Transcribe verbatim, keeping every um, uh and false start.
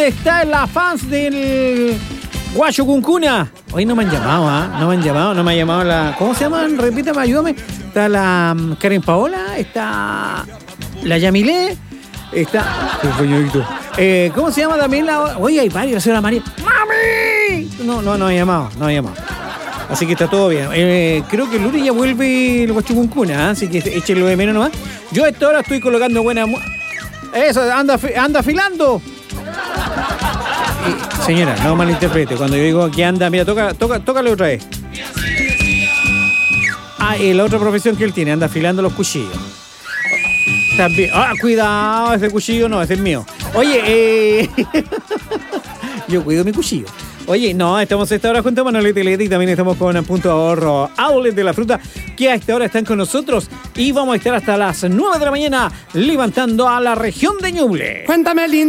está la fans del Guacho Cuncuna? Hoy no me han llamado, ¿ah? ¿eh? No me han llamado, no me ha llamado la... ¿Cómo se llaman? Repítame, ayúdame. Está la um, Karen Paola, está la Yamilé, está... Eh, ¿Cómo se llama también la... Oye, hay varios, la señora María. ¡Mami! No, no, no ha llamado, no ha llamado. Así que está todo bien. Eh, creo que el lunes ya vuelve el Guacho Cuncuna, ¿eh? Así que échenlo de menos nomás. Yo a esta hora estoy colocando buena... Mu- Eso, anda, anda afilando. Y, señora, no malinterprete. Cuando yo digo que anda, mira, toca, toca, tócale otra vez. Ah, y la otra profesión que él tiene, anda afilando los cuchillos. También. Ah, cuidado, ese cuchillo no, ese es mío. Oye, eh... yo cuido mi cuchillo. Oye, no, estamos a esta hora junto a Manolete Leti y también estamos con el punto de ahorro Outlet de la Fruta, que a esta hora están con nosotros y vamos a estar hasta las nueve de la mañana levantando a la región de Ñuble. Cuéntame, lindo.